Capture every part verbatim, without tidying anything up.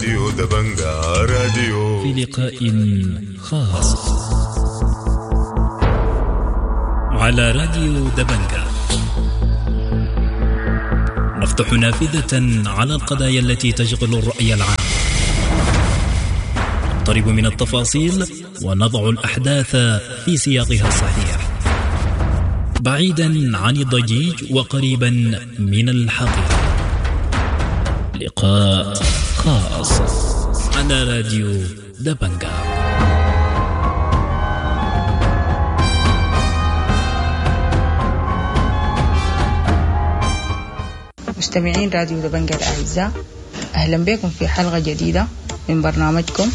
راديو دبنجا راديو في لقاء خاص على راديو دبنجا نفتح نافذة على القضايا التي تشغل الرأي العام، نقترب من التفاصيل ونضع الأحداث في سياقها الصحيح، بعيدا عن الضجيج وقريبا من الحقيقة. لقاء خاص على راديو دبنجا. مستمعين راديو دبنجا الأعزاء، أهلا بكم في حلقة جديدة من برنامجكم.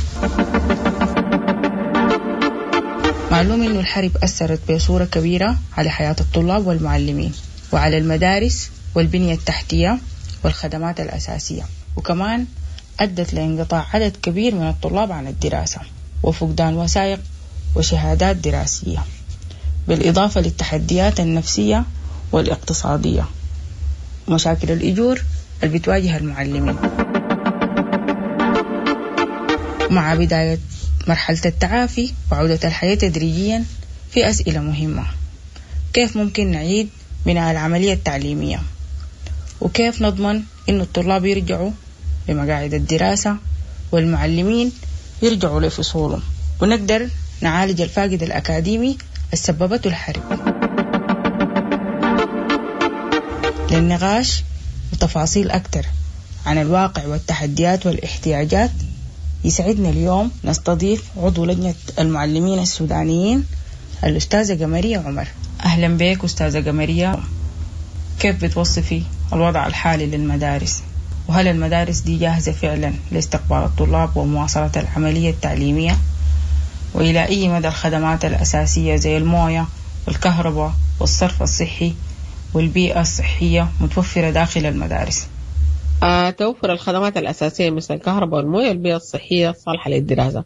معلوم أن الحرب أثرت بصورة كبيرة على حياة الطلاب والمعلمين وعلى المدارس والبنية التحتية والخدمات الأساسية، وكمان أدت لانقطاع عدد كبير من الطلاب عن الدراسة وفقدان وثائق وشهادات دراسية، بالإضافة للتحديات النفسية والاقتصادية ومشاكل الإجور اللي بتواجه المعلمين. مع بداية مرحلة التعافي وعودة الحياة تدريجيا، في أسئلة مهمة: كيف ممكن نعيد بناء العملية التعليمية؟ وكيف نضمن إنه الطلاب يرجعوا لمقاعد الدراسة والمعلمين يرجعوا لفصولهم، ونقدر نعالج الفاقد الأكاديمي السببته الحرب؟ للنقاش وتفاصيل أكثر عن الواقع والتحديات والاحتياجات، يسعدنا اليوم نستضيف عضو لجنة المعلمين السودانيين الأستاذة قمرية عمر. أهلا بك أستاذة قمرية. كيف بتوصفي الوضع الحالي للمدارس؟ وهل المدارس دي جاهزة فعلا لاستقبال الطلاب ومواصلة العملية التعليمية؟ وإلى أي مدى الخدمات الأساسية زي الموية والكهرباء والصرف الصحي والبيئة الصحية متوفرة داخل المدارس؟ آه، توفر الخدمات الأساسية مثل الكهرباء والموية والبيئة الصحية صالحة للدراسة.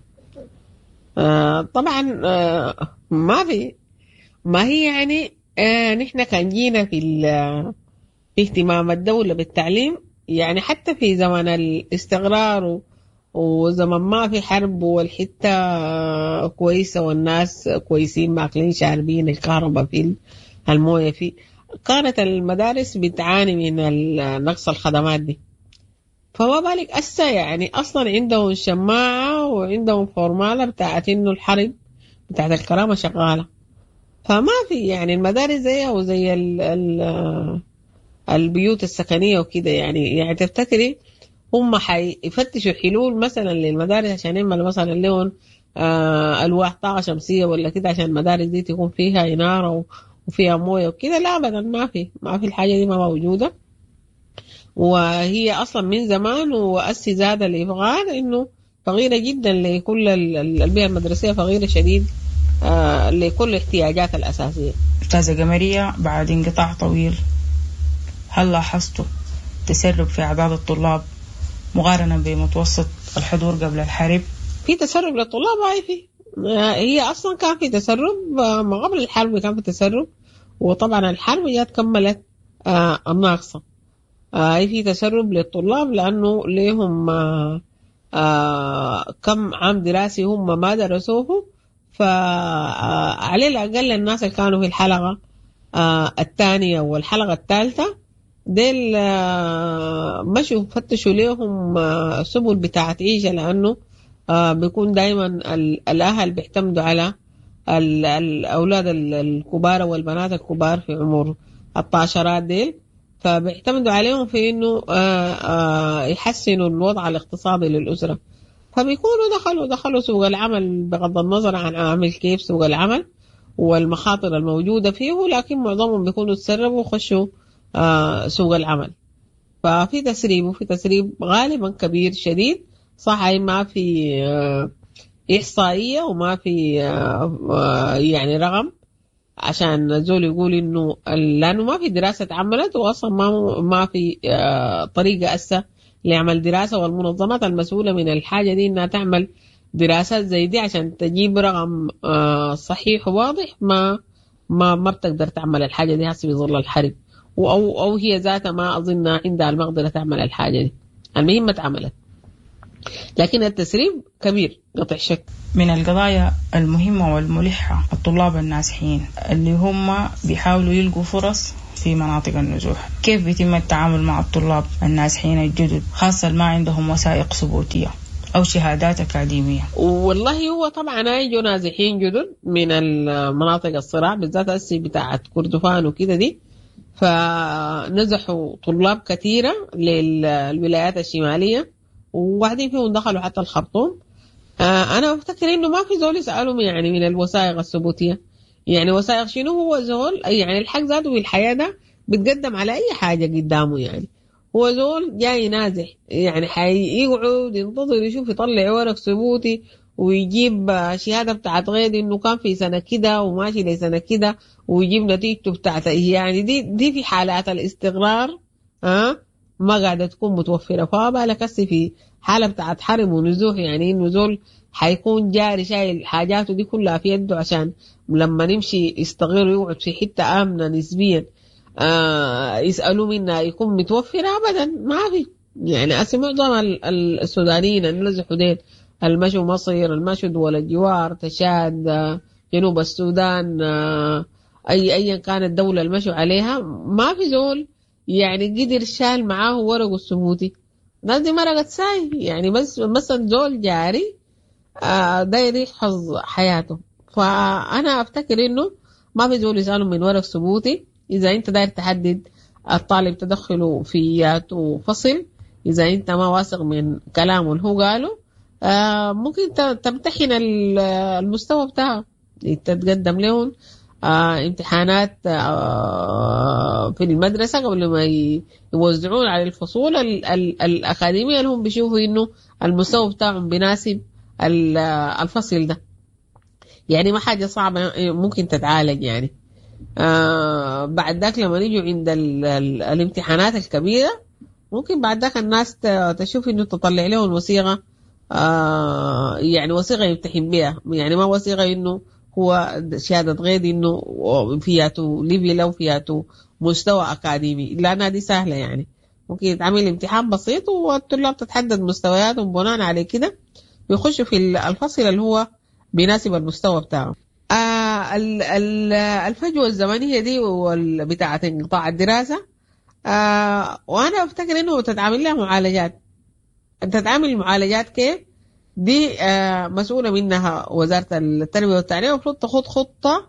آه، طبعا آه، ما في ما هي يعني آه، نحن كان جينا في, في اهتمام الدولة بالتعليم، يعني حتى في زمن الاستقرار وزمن ما في حرب والحتة آه، كويسة والناس كويسين ماكلين شاربين الكهرباء في الموية في، كانت المدارس بتعاني من نقص الخدمات دي. فما بالك أسا يعني أصلا عندهم شماعة وعندهم فورمالة بتاعت إنه الحرب بتاعت الكرامة شغالة، فما في يعني المدارس زيها وزي ال ال البيوت السكنية وكده. يعني يعني تفتكري هم حيفتشوا حلول مثلا للمدارس عشان يعملوا مثلا لهم آه ألواح طاقة شمسية ولا كده عشان المدارس دي تكون فيها إنارة وفيها موية وكده؟ لا أبدا، ما في ما في الحاجة دي ما موجودة. وهي أصلا من زمان وأسس هذا الإفغان إنه فقيرة جدا لكل البيئة المدرسية، فقيرة شديد آه لكل الاحتياجات الأساسية. أستاذة قمرية، بعد انقطاع طويل هل لاحظتوا تسرب في أعداد الطلاب مقارنة بمتوسط الحضور قبل الحرب؟ في تسرب للطلاب، هاي في هي أصلا كان في تسرب ما قبل الحرب، كان في تسرب، وطبعا الحرب جات كملت آه الناقصة. هاي آه في تسرب للطلاب لأنه ليهم آه آه كم عام دراسي هم ما درسوه، فعلى الأقل الناس اللي كانوا في الحلقة آه الثانية والحلقة الثالثة ديل آه مشوا فتشوا ليهم آه سبل بتاعت عيشة، لأنه آه بيكون دايما الأهل بيعتمدوا على الأولاد الكبار والبنات الكبار في عمر الطاشرات ديل، فبيعتمدوا عليهم في إنه آه آه يحسنوا الوضع الاقتصادي للأسرة، فبيكونوا دخلوا دخلوا سوق العمل بغض النظر عن عامل كيف سوق العمل والمخاطر الموجودة فيه، لكن معظمهم بيكونوا تسربوا وخشوا آه سوق العمل. ففي تسريب وفي تسريب غالبا كبير شديد. صح، ما في آه إحصائية وما في آه آه يعني رقم عشان زول يقول إنه لأنه ما في دراسة عملت، وأصلا ما ما في آه طريقة أسا لعمل دراسة، والمنظمات المسؤولة من الحاجة دي إنها تعمل دراسات زي دي عشان تجيب رقم آه صحيح وواضح، ما ما ما بتقدر تعمل الحاجة دي هسه بظل الحرب، أو أو هي ذاتها ما أظن عندها المقدرة تعمل الحاجة دي. المهم اتعملت. لكن التسريب كبير قطع شك. من القضايا المهمة والملحة الطلاب النازحين اللي هم بيحاولوا يلقوا فرص في مناطق النزوح، كيف بيتم التعامل مع الطلاب النازحين الجدد خاصة ما عندهم وثائق ثبوتية أو شهادات أكاديمية؟ والله هو طبعا هيجوا نازحين جدد من المناطق الصراع بالذات السي بتاعت كردفان وكده دي، فنزحوا طلاب كثيرة للولايات الشمالية وواحدين فيهم دخلوا حتى الخرطوم. آه أنا أفتكر إنه ما في زول يسألهم يعني من الوثائق الثبوتية، يعني وثائق شنو؟ هو زول يعني الحق ذاته بالحياة ده بتقدم على أي حاجة قدامه، يعني هو زول جاي نازح يعني حيقعد ينتظر يشوف يطلع ورق ثبوتي ويجيب شهادة بتاعت غير إنه كان في سنة كده وماشي لسنة كده ويجيب نتيجته بتاعت يعني دي دي في حالات الاستقرار ها ما قاعدة تكون متوفرة. فبالك هسي في حالة بتاعت حرم ونزوح، يعني إنه زول حيكون جاري شايل حاجاته دي كلها في يده عشان لما نمشي يستغير ويقعد في حتة آمنة نسبيا آه يسألوا منا يكون متوفرة أبدا ما في. يعني أسي معظم السودانيين النزحوا دين المشوا مصر، المشوا دول الجوار، تشاد، جنوب السودان، آه أي أيا كانت الدولة المشوا عليها، ما في زول يعني قدر شال معاه ورقه الثبوتي. ناس دي مرقت ساي يعني بس مثلا زول جاري آه داير يحفظ حياته. فأنا أفتكر إنه ما في زول يسألهم من ورق ثبوتي. إذا أنت داير تحدد الطالب تدخله فيات وفصل، إذا أنت ما واثق من كلامه اللي هو قاله آه ممكن تمتحن المستوى بتاعه، تتقدم لهم آه امتحانات آه في المدرسة قبل ما يوزعون على الفصول ال ال الأكاديمية اللي هم بيشوفوا إنه المستوى بتاعهم بيناسب الفصل ده. يعني ما حاجة صعبة ممكن تتعالج يعني. آه بعد ذاك لما نيجوا عند ال ال الامتحانات الكبيرة ممكن بعد ذاك الناس تشوف إنه تطلع لهم وثيقة آه يعني وثيقة يمتحن بها، يعني ما وثيقة إنه هو شهادة غير إنه فياتو ليفل أو فياتو مستوى أكاديمي، لأنها دي سهلة. يعني ممكن يتعمل امتحان بسيط والطلاب تتحدد مستوياتهم بناء على كده ويخشوا في الفصل اللي هو بيناسب المستوى بتاعه. آه الفجوة الزمنية دي بتاعة انقطاع الدراسة آه وأنا أفتكر إنه تتعامل لها معالجات. تتعامل معالجات كيف؟ دي آه مسؤولة منها وزارة التربية والتعليم، المفروض تاخد خطة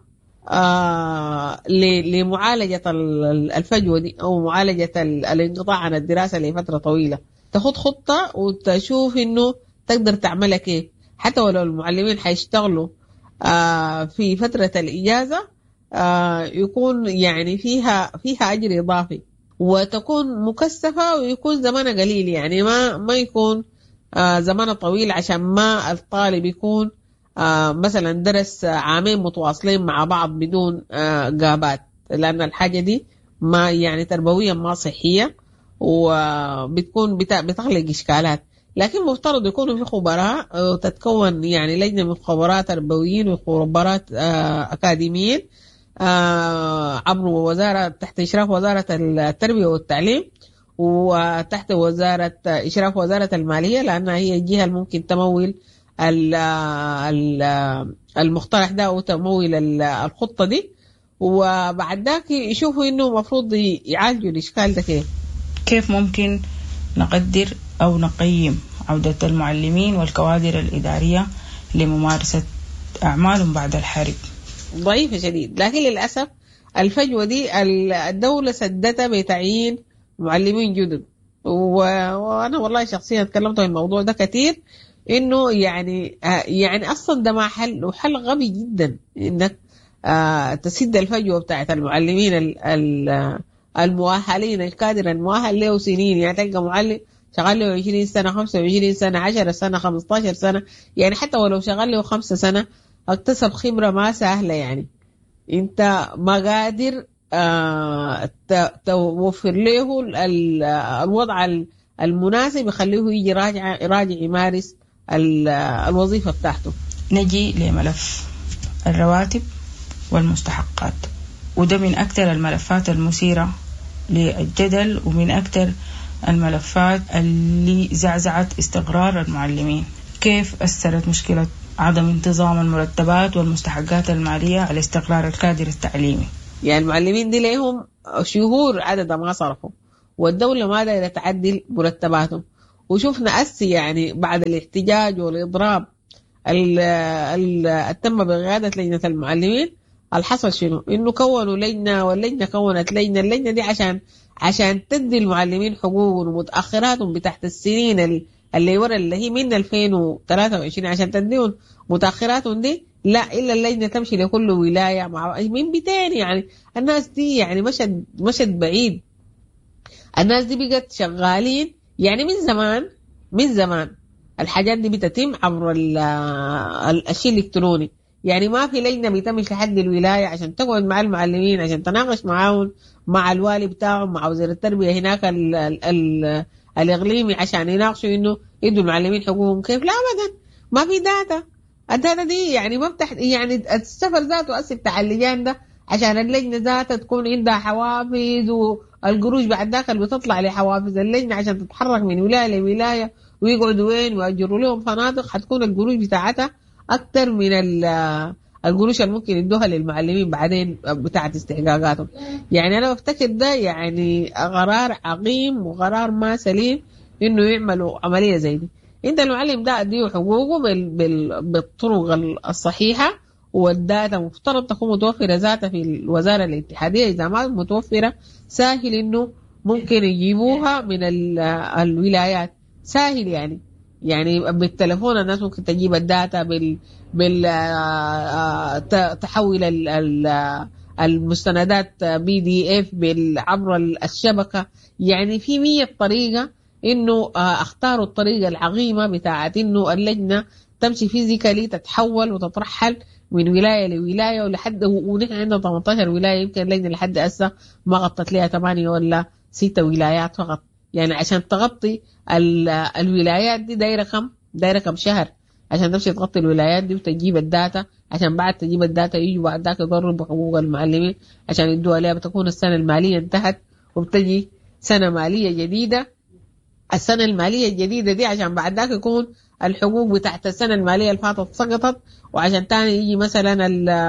آه لمعالجة الفجوة دي أو معالجة الانقطاع عن الدراسة لفترة طويلة. تاخد خطة وتشوف إنه تقدر تعملها كيف، حتى ولو المعلمين حيشتغلوا آه في فترة الإجازة آه يكون يعني فيها فيها أجر إضافي وتكون مكثفة ويكون زمانها قليل، يعني ما ما يكون آه زمانها طويل عشان ما الطالب يكون آه مثلا درس عامين متواصلين مع بعض بدون آه جابات، لأن الحاجة دي ما يعني تربويا ما صحية وبتكون بتخلق إشكالات. لكن مفترض يكونوا في خبراء وتتكون يعني لجنة من خبراء تربويين وخبراء آه أكاديميين آه عبر وزارة تحت إشراف وزارة التربية والتعليم وتحت وزارة إشراف وزارة المالية، لأنها هي الجهة الممكن تمول المقترح ده وتمول الخطة دي، وبعد ذاك يشوفوا إنه مفروض يعالجوا الإشكال ده كيف. كيف ممكن نقدر أو نقيم عودة المعلمين والكوادر الإدارية لممارسة أعمالهم بعد الحرب؟ ضعيفة شديد، لكن للأسف الفجوة دي الدولة سدتها بتعيين معلمين جدد، وأنا والله شخصيا تكلمت عن الموضوع ده كتير، إنه يعني يعني أصلا ده ما حل وحل غبي جدا إنك تسد الفجوة بتاعت المعلمين المؤهلين الكادر المؤهل له سنين. يعني تلقى معلم شغال له عشرين سنة خمسة وعشرين سنة عشرة سنة خمسة عشر سنة، يعني حتى ولو شغال له خمسة سنة اكتسب خبرة ما سهلة. يعني انت ما قادر آه توفر له الوضع المناسب يخليه يجي راجع راجع يمارس الوظيفة بتاعته. نجي لملف الرواتب والمستحقات، وده من أكثر الملفات المثيرة للجدل ومن أكثر الملفات اللي زعزعت استقرار المعلمين. كيف أثرت مشكلة عدم انتظام المرتبات والمستحقات المالية على استقرار الكادر التعليمي؟ يعني المعلمين دي لهم شهور عدد ما صرفوا، والدولة ما دايرة تعدل مرتباتهم. وشوفنا أسي يعني بعد الاحتجاج والإضراب اللي تم بقيادة لجنة المعلمين، الحصل شنو؟ إنه كونوا لجنة، واللجنة كونت لجنة. اللجنة دي عشان عشان تدي المعلمين حقوقهم ومتأخراتهم بتحت السنين اللي ورا اللي هي من ألفين وثلاثة وعشرين، عشان تديهم متأخراتهم دي لا إلا اللجنة تمشي لكل ولاية مع من بتاني. يعني الناس دي يعني مشت مشت بعيد. الناس دي بقت شغالين يعني من زمان من زمان الحاجات دي بتتم عبر الشيء الإلكتروني. يعني ما في لجنة بيتمش لحد الولاية عشان تقعد مع المعلمين عشان تناقش معاهم، مع الوالي بتاعهم، مع وزير التربية هناك ال ال ال الإقليمي، عشان يناقشوا إنه يدوا المعلمين حقوقهم كيف. لا أبدا، ما في داتا. الداتا دي يعني ما بتح يعني السفر ذاته أسف بتاع اللجان ده عشان اللجنة ذاتها تكون عندها حوافز، والقروش بعد ذاك اللي بتطلع لحوافز اللجنة عشان تتحرك من ولاية لولاية ويقعدوا وين ويأجروا لهم فنادق، حتكون القروش بتاعتها أكتر من القروش اللي ممكن يدوها للمعلمين بعدين بتاعت استحقاقاتهم. يعني أنا بفتكر ده يعني قرار عقيم وقرار ما سليم إنه يعملوا عملية زي دي. انت المعلم ده اديه حقوقه بال... بال... بالطرق الصحيحة، والداتا مفترض تكون متوفرة ذاتها في الوزارة الاتحادية. إذا ما متوفرة سهل إنه ممكن يجيبوها من ال... الولايات، سهل يعني يعني بالتلفون الناس ممكن تجيب الداتا بال بال تحول ال... ال... المستندات بي دي اف عبر الشبكة. يعني في مية طريقة إنه اختاروا الطريقة العقيمة بتاعت إنه اللجنة تمشي فيزيكالي تتحول وتترحل من ولاية لولاية ولحد، ونحن عندنا ثمانية عشر ولاية، يمكن اللجنة لحد هسه ما غطت لها ثمانية ولا ستة ولايات فقط. يعني عشان تغطي الولايات دي دايرة كم دايرة كم شهر عشان تمشي تغطي الولايات دي وتجيب الداتا، عشان بعد تجيب الداتا يجوا بعد ذاك يضربوا حقوق المعلمين عشان يدوها لها. بتكون السنة المالية انتهت وبتجي سنة مالية جديدة. السنة المالية الجديدة دي عشان بعد ذاك يكون الحقوق بتاعت السنة المالية اللي فاتت سقطت، وعشان تاني يجي مثلا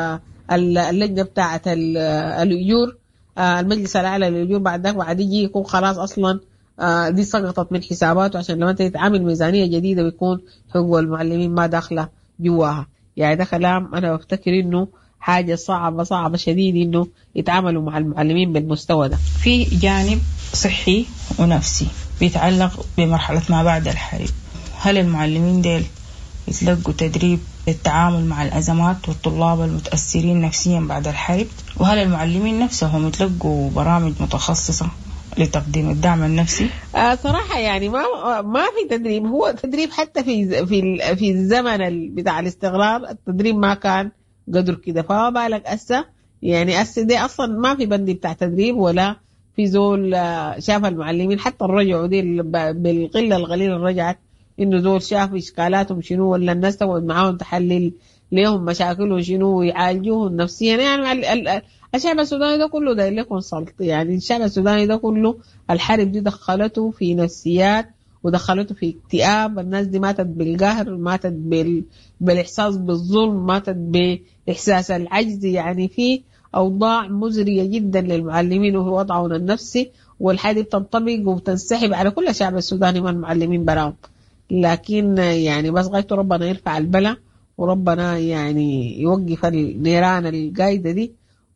اللجنة بتاعت الأجور، المجلس الأعلى للأجور، بعد ذاك بعد يجي يكون خلاص أصلا دي سقطت من حساباته، عشان لما تتعامل ميزانية جديدة بيكون حقوق المعلمين ما داخلة جواها. يعني ده كلام أنا بفتكر إنه حاجة صعبة صعبة شديد إنه يتعاملوا مع المعلمين بالمستوى ده. في جانب صحي ونفسي بيتعلق بمرحلة ما بعد الحرب. هل المعلمين ديل يتلقوا تدريب للتعامل مع الأزمات والطلاب المتأثرين نفسيا بعد الحرب؟ وهل المعلمين نفسهم يتلقوا برامج متخصصة لتقديم الدعم النفسي؟ آه صراحة يعني ما ما في تدريب. هو تدريب حتى في في في الزمن بتاع الاستقرار التدريب ما كان قدر كده، فما بالك أسا. يعني أسا دي أصلا ما في بندي بتاع تدريب، ولا في زول شاف المعلمين حتى الرجعوا دي بالقلة القليلة رجعت إنه زول شاف إشكالاتهم شنو، ولا الناس تقعد معاهم تحلل ليهم مشاكلهم شنو ويعالجوهم نفسيا. يعني الشعب السوداني ده كله ده لكم سلط. يعني الشعب السوداني ده كله الحرب دي دخلته في نفسيات ودخلته في اكتئاب. الناس دي ماتت بالقهر، ماتت بال... بالإحساس بالظلم، ماتت بإحساس العجز. يعني في أوضاع مزرية جدا للمعلمين وهو وضعهم النفسي، والحاجة بتنطبق وبتنسحب على كل الشعب السوداني من المعلمين براهم. لكن يعني بس غايته ربنا يرفع البلاء، وربنا يعني يوقف النيران القايدة دي،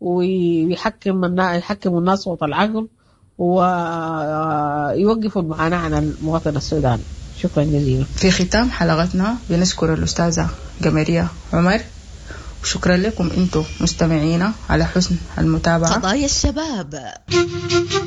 ويحكم يحكم الناس صوت العقل، ويوقفوا المعاناة عن المواطن السوداني. شكرا جزيلا. في ختام حلقتنا بنشكر الأستاذة قمرية عمر، وشكرا لكم انتم مستمعينا على حسن المتابعة. قضايا الشباب.